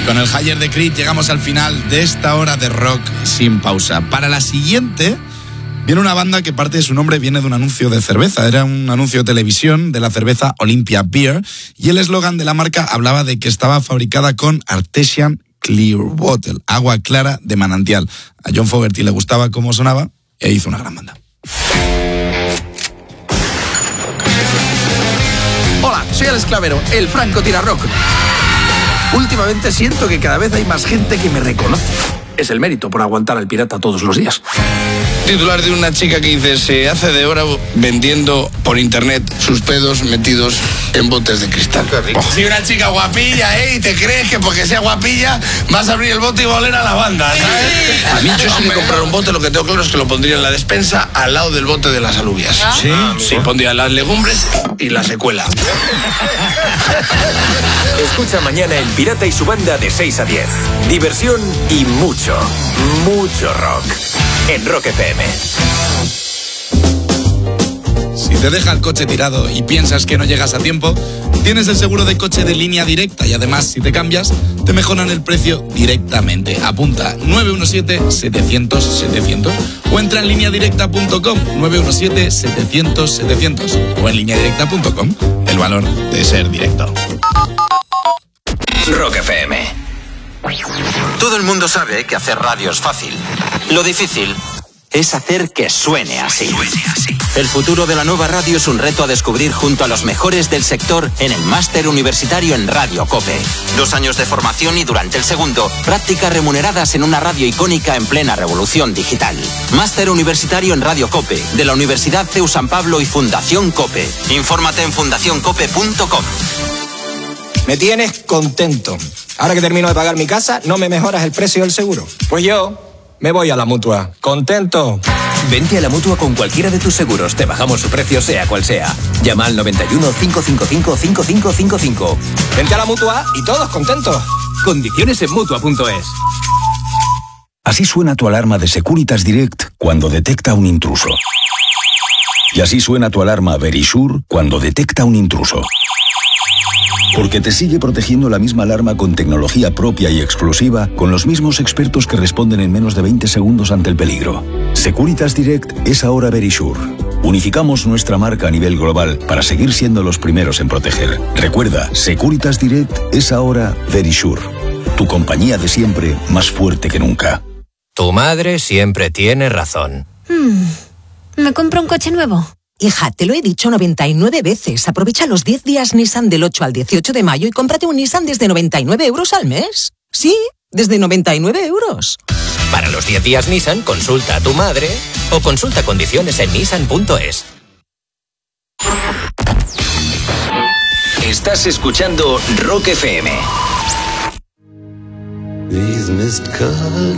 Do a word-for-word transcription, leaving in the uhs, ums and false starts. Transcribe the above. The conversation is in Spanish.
con el Higher de Creed llegamos al final de esta hora de rock sin pausa. Para la siguiente viene una banda que parte de su nombre viene de un anuncio de cerveza. Era un anuncio de televisión de la cerveza Olympia Beer y el eslogan de la marca hablaba de que estaba fabricada con Artesian Clear Water, agua clara de manantial. A John Fogerty le gustaba cómo sonaba e hizo una gran banda. Hola, soy el Esclavero, el Franco Tirarrock. Últimamente siento que cada vez hay más gente que me reconoce. Es el mérito por aguantar al pirata todos los días. Titular de una chica que dice: se hace de oro vendiendo por internet sus pedos metidos en botes de cristal. Oh. Sí, una chica guapilla, ¿eh? Y te crees que porque sea guapilla vas a abrir el bote y va a oler a lavanda, ¿sabes? A mí yo si me comprara un bote, lo que tengo claro es que lo pondría en la despensa al lado del bote de las alubias. ¿Sí? Sí, pondría las legumbres y la secuela. Escucha mañana El Pirata y su banda de seis a diez. Diversión y mucho, mucho rock. En Rock F M. Si te deja el coche tirado y piensas que no llegas a tiempo, tienes el seguro de coche de Línea Directa y además, si te cambias, te mejoran el precio directamente. Apunta nueve uno siete, setecientos, setecientos o entra en línea directa punto com, nueve uno siete, setecientos, setecientos o en línea directa punto com. El valor de ser directo. Rock F M. Todo el mundo sabe que hacer radio es fácil. Lo difícil es hacer que suene así. El futuro de la nueva radio es un reto a descubrir junto a los mejores del sector en el Máster Universitario en Radio COPE. Dos años de formación y durante el segundo, prácticas remuneradas en una radio icónica en plena revolución digital. Máster Universitario en Radio COPE, de la Universidad C E U San Pablo y Fundación COPE. Infórmate en fundación cope punto com. Me tienes contento. Ahora que termino de pagar mi casa, ¿no me mejoras el precio del seguro? Pues yo me voy a la Mutua. ¿Contento? Vente a la Mutua con cualquiera de tus seguros. Te bajamos su precio sea cual sea. Llama al noventa y uno, cinco cinco cinco, cinco cinco cinco cinco. Vente a la Mutua y todos contentos. Condiciones en Mutua punto es. Así suena tu alarma de Securitas Direct cuando detecta un intruso. Y así suena tu alarma Verisure cuando detecta un intruso. Porque te sigue protegiendo la misma alarma con tecnología propia y exclusiva, con los mismos expertos que responden en menos de veinte segundos ante el peligro. Securitas Direct es ahora Verisure. Unificamos nuestra marca a nivel global para seguir siendo los primeros en proteger. Recuerda, Securitas Direct es ahora Verisure. Tu compañía de siempre, más fuerte que nunca. Tu madre siempre tiene razón. Hmm. ¿Me compro un coche nuevo? Hija, te lo he dicho noventa y nueve veces. Aprovecha los diez días Nissan del ocho al dieciocho de mayo y cómprate un Nissan desde noventa y nueve euros al mes. Sí, desde noventa y nueve euros. Para los diez días Nissan, consulta a tu madre o consulta condiciones en nissan punto es. Estás escuchando Rock F M. These missed colors